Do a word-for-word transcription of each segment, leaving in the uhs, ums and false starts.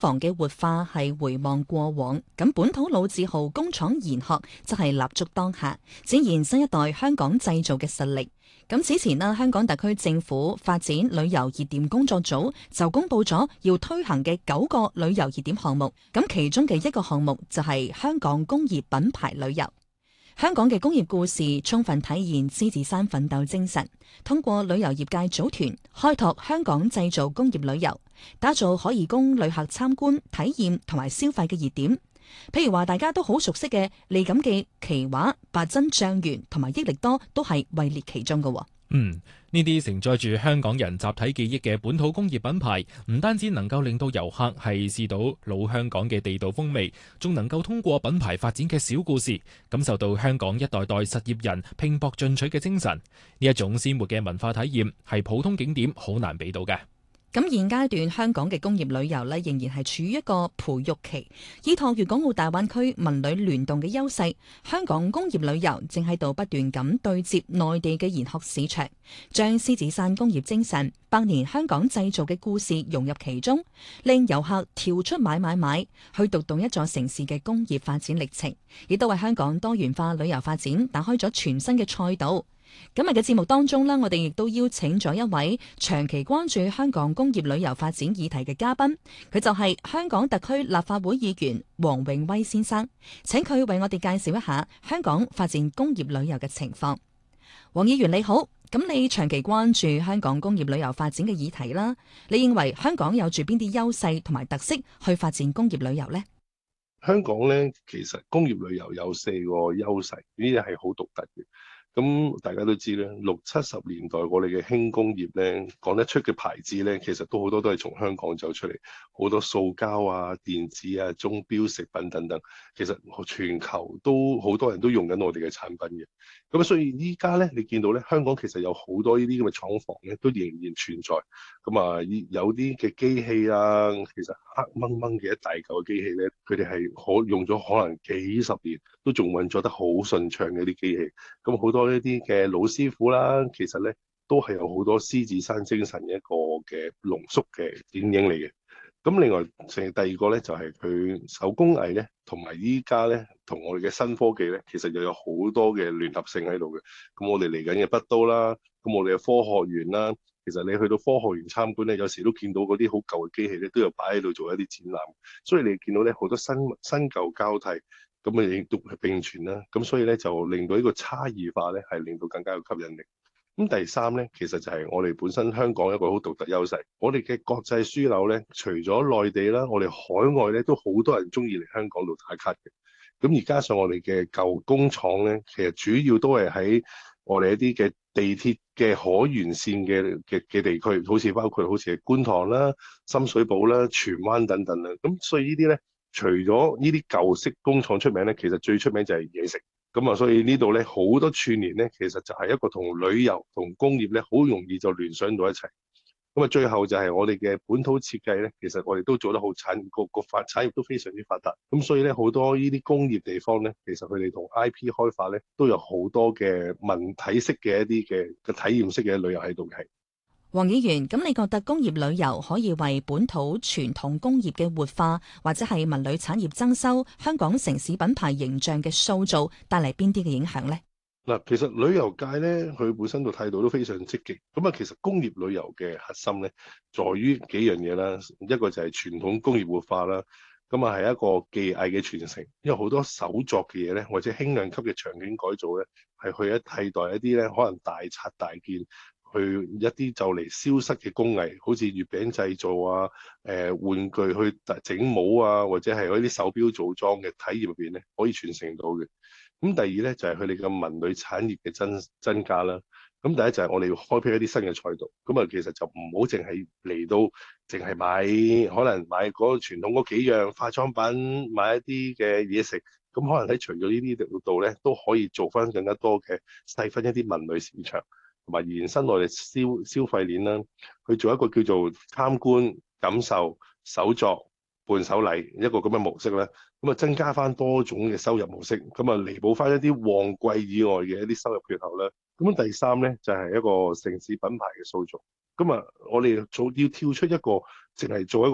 房嘅活化係回望過往，咁本土老字號工廠研學就係立足當下，展現新一代香港製造嘅實力。咁此前呢，香港特區政府發展旅遊熱點工作組就公布咗要推行嘅九個旅遊熱點項目，咁其中嘅一個項目就係香港工業品牌旅遊。香港嘅工業故事充分體現獅子山奮鬥精神，通過旅遊業界組團開拓香港製造工業旅遊，打造可以供旅客參觀、體驗同埋消費嘅熱點。譬如話大家都好熟悉嘅利錦記、奇華、八珍醬園同埋益力多都係位列其中嘅。 嗯，呢啲承載住香港人集體記憶嘅本土工業品牌，唔單止能夠令到遊客係試到老香港嘅地道風味，仲能夠通過品牌發展嘅小故事，感受到香港一代代實業人拼搏進取嘅精神。呢一種鮮活嘅文化體驗，係普通景點好難俾到嘅。 咁現階段香港嘅工業旅遊呢，仍然係處於一個培育期，依託粵港澳大灣區文旅聯動嘅優勢，香港工業旅遊正喺度不斷咁對接內地嘅研學市場，將獅子山工業精神、百年香港製造嘅故事融入其中，令遊客跳出買買買，去讀懂一座城市嘅工業發展歷程，亦都為香港多元化旅遊發展打開咗全新嘅賽道。今日嘅節目當中呢，我哋亦都邀請咗一位長期關注香港工業旅遊發展議題嘅嘉賓，佢就係香港特區立法會議員黃永威先生，請佢為我哋介紹一下香港發展工業旅遊嘅情況。黃議員你好，咁你長期關注香港工業旅遊發展嘅議題啦，你認為香港有住邊啲優勢同埋特色去發展工業旅遊呢？ 香港呢，其實工業旅遊有四個優勢，呢啲係好獨特嘅。咁大家都知咧，六七十年代我哋嘅輕工業咧，講得出嘅牌子咧，其實都好多都係從香港走出嚟，好多塑膠啊、電子啊、鐘錶、食品等等，其實全球都好多人都用緊我哋嘅產品嘅。咁所以依家咧，你見到咧，香港其實有好多呢啲咁嘅廠房咧，都仍然存在。咁啊，有啲嘅機器啊，其實黑掹掹嘅一大嚿嘅機器咧，佢哋係可用咗可能幾十年，都仲運作得好順暢嘅啲機器。咁好多呢啲嘅老師傅啦，其實咧都係有好多獅子山精神一個嘅濃縮嘅剪影嚟嘅。咁另外，成第二個咧就係佢手工藝咧，同埋依家咧同我哋嘅新科技咧，其實又有好多嘅聯合性喺度嘅。咁我哋嚟緊嘅北都啦，咁我哋嘅科學園啦，其實你去到科學園參觀咧，有時都見到嗰啲好舊嘅機器咧，都有擺喺度做一啲展覽。所以你見到咧好多新新舊交替。咁啊，亦都係並存啦。咁所以咧，就令到呢個差異化咧，係令到更加有吸引力。咁第三咧，其實就係我哋本身香港一個好獨特優勢。我哋嘅國際樞紐咧，除咗內地啦，我哋海外咧都好多人中意嚟香港度打卡嘅。咁而加上我哋嘅舊工廠咧，其實主要都係喺我哋一啲嘅地鐵嘅可沿線嘅嘅嘅地區，好似包括好似係觀塘啦、深水埗啦、荃灣等等啦。咁所以呢啲咧。除咗呢啲舊式工廠出名咧，其實最出名就係嘢食。咁啊，所以呢度咧好多串聯咧，其實就係一個同旅遊同工業咧，好容易就聯想到一齊。咁啊，最後就係我哋嘅本土設計咧，其實我哋都做得好產個個發產業都非常之發達。咁所以咧，好多呢啲工業地方咧，其實佢哋同 I P 開發咧，都有好多嘅文體式嘅一啲嘅嘅體驗式嘅旅遊喺度嘅。 黃議員，咁你覺得工業旅遊可以為本土傳統工業嘅活化，或者係文旅產業增收、香港城市品牌形象嘅塑造帶嚟邊啲嘅影響呢？ 嗱，其實旅遊界咧，佢本身個態度都非常積極。咁啊，其實工業旅遊嘅核心咧，在於幾樣嘢啦。一個就係傳統工業活化啦，咁啊係一個技藝嘅傳承。因為好多手作嘅嘢咧，或者輕量級嘅場景改造咧，係去一替代一啲咧可能大拆大件。去一啲就嚟消失嘅工藝，好似月餅製造啊、誒、呃、玩具去整帽啊，或者係嗰啲手錶組裝嘅體驗入邊咧，可以傳承到嘅。咁第二咧就係佢哋嘅文旅產業嘅增增加啦。咁第一就係我哋要開闢一啲新嘅賽道。咁啊，其實就唔好淨係嚟到淨係買，可能買嗰個傳統嗰幾樣化妝品，買一啲嘅嘢食。咁可能喺除咗呢啲度咧，都可以做翻更加多嘅細分一啲文旅市場。同埋延伸我哋消消費鏈啦，去做一個叫做參觀、感受、手作、伴手禮一個咁嘅模式咧，咁啊增加翻多種嘅收入模式，咁啊彌補翻一啲旺季以外嘅一啲收入缺口啦。咁第三咧就係一個城市品牌嘅塑造。咁啊，我哋做要跳出一個淨係做一個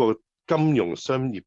金融商業